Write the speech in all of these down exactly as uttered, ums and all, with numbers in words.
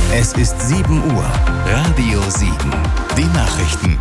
Es ist sieben Uhr. Radio sieben. Die Nachrichten.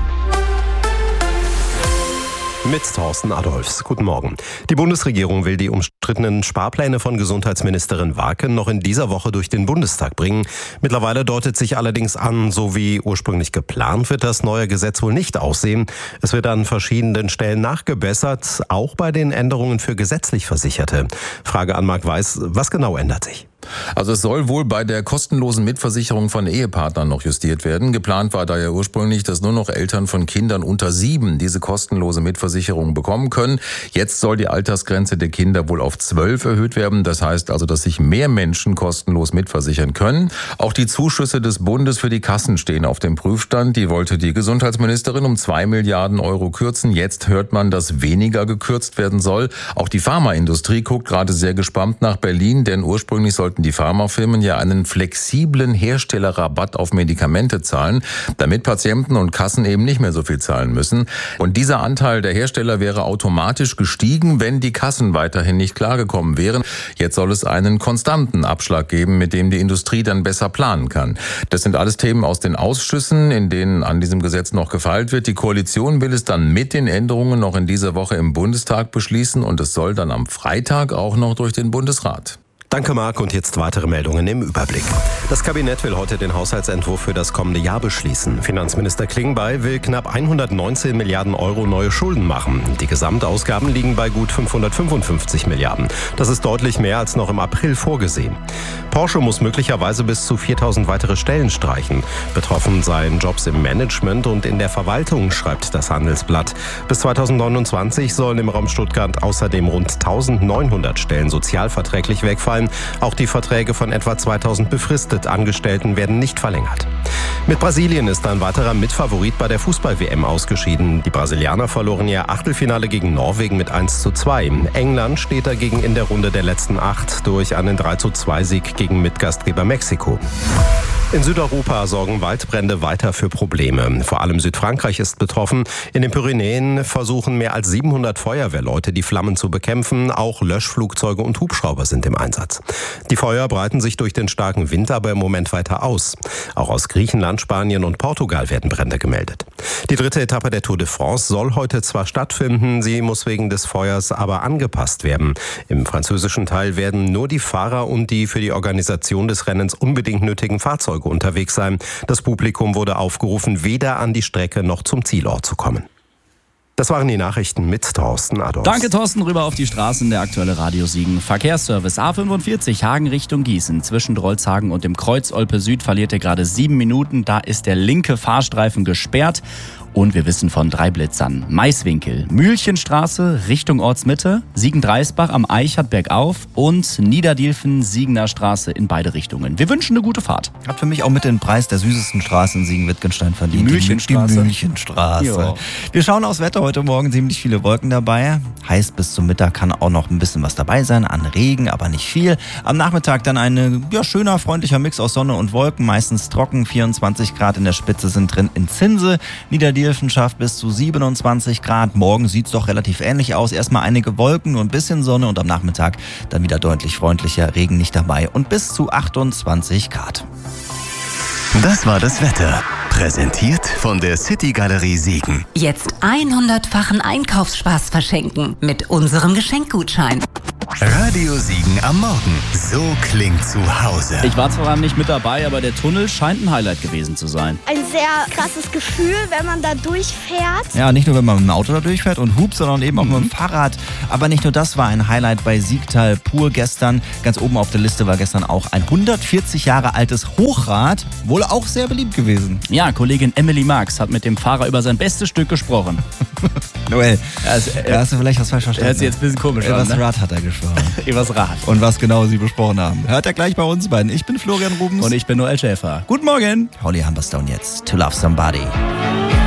Mit Thorsten Adolfs. Guten Morgen. Die Bundesregierung will die umstrittenen Sparpläne von Gesundheitsministerin Warken noch in dieser Woche durch den Bundestag bringen. Mittlerweile deutet sich allerdings an, so wie ursprünglich geplant, wird das neue Gesetz wohl nicht aussehen. Es wird an verschiedenen Stellen nachgebessert, auch bei den Änderungen für gesetzlich Versicherte. Frage an Marc Weiß, was genau ändert sich? Also es soll wohl bei der kostenlosen Mitversicherung von Ehepartnern noch justiert werden. Geplant war da ja ursprünglich, dass nur noch Eltern von Kindern unter sieben diese kostenlose Mitversicherung bekommen können. Jetzt soll die Altersgrenze der Kinder wohl auf zwölf erhöht werden. Das heißt also, dass sich mehr Menschen kostenlos mitversichern können. Auch die Zuschüsse des Bundes für die Kassen stehen auf dem Prüfstand. Die wollte die Gesundheitsministerin um zwei Milliarden Euro kürzen. Jetzt hört man, dass weniger gekürzt werden soll. Auch die Pharmaindustrie guckt gerade sehr gespannt nach Berlin, denn ursprünglich sollten die Pharmafirmen ja einen flexiblen Herstellerrabatt auf Medikamente zahlen, damit Patienten und Kassen eben nicht mehr so viel zahlen müssen. Und dieser Anteil der Hersteller wäre automatisch gestiegen, wenn die Kassen weiterhin nicht klargekommen wären. Jetzt soll es einen konstanten Abschlag geben, mit dem die Industrie dann besser planen kann. Das sind alles Themen aus den Ausschüssen, in denen an diesem Gesetz noch gefeilt wird. Die Koalition will es dann mit den Änderungen noch in dieser Woche im Bundestag beschließen und es soll dann am Freitag auch noch durch den Bundesrat. Danke, Marc. Und jetzt weitere Meldungen im Überblick. Das Kabinett will heute den Haushaltsentwurf für das kommende Jahr beschließen. Finanzminister Klingbeil will knapp hundertneunzehn Milliarden Euro neue Schulden machen. Die Gesamtausgaben liegen bei gut fünfhundertfünfundfünfzig Milliarden. Das ist deutlich mehr als noch im April vorgesehen. Porsche muss möglicherweise bis zu viertausend weitere Stellen streichen. Betroffen seien Jobs im Management und in der Verwaltung, schreibt das Handelsblatt. Bis zweitausendneunundzwanzig sollen im Raum Stuttgart außerdem rund eintausendneunhundert Stellen sozialverträglich wegfallen. Auch die Verträge von etwa zweitausend befristet Angestellten werden nicht verlängert. Mit Brasilien ist ein weiterer Mitfavorit bei der Fußball-W M ausgeschieden. Die Brasilianer verloren ihr Achtelfinale gegen Norwegen mit eins zu zwei. England steht dagegen in der Runde der letzten acht durch einen drei zu zwei Sieg gegen Mitgastgeber Mexiko. In Südeuropa sorgen Waldbrände weiter für Probleme. Vor allem Südfrankreich ist betroffen. In den Pyrenäen versuchen mehr als siebenhundert Feuerwehrleute, die Flammen zu bekämpfen. Auch Löschflugzeuge und Hubschrauber sind im Einsatz. Die Feuer breiten sich durch den starken Wind aber im Moment weiter aus. Auch aus Griechenland, Spanien und Portugal werden Brände gemeldet. Die dritte Etappe der Tour de France soll heute zwar stattfinden, sie muss wegen des Feuers aber angepasst werden. Im französischen Teil werden nur die Fahrer und die für die Organisation des Rennens unbedingt nötigen Fahrzeuge unterwegs sein. Das Publikum wurde aufgerufen, weder an die Strecke noch zum Zielort zu kommen. Das waren die Nachrichten mit Thorsten Adolfs. Danke, Thorsten. Rüber auf die Straßen, der aktuelle Radio Siegen. Verkehrsservice A fünfundvierzig, Hagen Richtung Gießen. Zwischen Drolshagen und dem Kreuz Olpe Süd verliert ihr gerade sieben Minuten. Da ist der linke Fahrstreifen gesperrt. Und wir wissen von drei Blitzern. Maiswinkel, Mühlchenstraße Richtung Ortsmitte, Siegen-Dreisbach am Eichert bergauf und Niederdielfen, Siegener Straße in beide Richtungen. Wir wünschen eine gute Fahrt. Hat für mich auch mit den Preis der süßesten Straße in Siegen-Wittgenstein verdient. Die Mühlchenstraße. Die Mühlchenstraße. Jo. Wir schauen aufs Wetter. Heute Morgen ziemlich viele Wolken dabei. Heißt, bis zum Mittag kann auch noch ein bisschen was dabei sein. An Regen, aber nicht viel. Am Nachmittag dann ein ja, schöner, freundlicher Mix aus Sonne und Wolken. Meistens trocken. vierundzwanzig Grad in der Spitze sind drin in Zinse. Niederdielfen schafft bis zu siebenundzwanzig Grad. Morgen sieht es doch relativ ähnlich aus. Erstmal einige Wolken, nur ein bisschen Sonne und am Nachmittag dann wieder deutlich freundlicher. Regen nicht dabei und bis zu achtundzwanzig Grad. Das war das Wetter. Präsentiert von der City Galerie Siegen. Jetzt hundertfachen Einkaufsspaß verschenken mit unserem Geschenkgutschein. Radio Siegen am Morgen. So klingt zu Hause. Ich war zwar nicht mit dabei, aber der Tunnel scheint ein Highlight gewesen zu sein. Ein sehr krasses Gefühl, wenn man da durchfährt. Ja, nicht nur, wenn man mit dem Auto da durchfährt und hupt, sondern eben auch Mhm. mit dem Fahrrad. Aber nicht nur das war ein Highlight bei Siegtal pur gestern. Ganz oben auf der Liste war gestern auch ein hundertvierzig Jahre altes Hochrad. Wohl auch sehr beliebt gewesen. Ja, Kollegin Emily Marx hat mit dem Fahrer über sein bestes Stück gesprochen. Noel, Also, da hast du vielleicht was falsch verstanden. hört sich jetzt ein bisschen komisch Über an, das ne? Rad hat er gesprochen. Übers Rad. Und was genau sie besprochen haben, hört er gleich bei uns beiden. Ich bin Florian Rubens. Und ich bin Noel Schäfer. Guten Morgen. Holly Humberstone jetzt. To Love Somebody.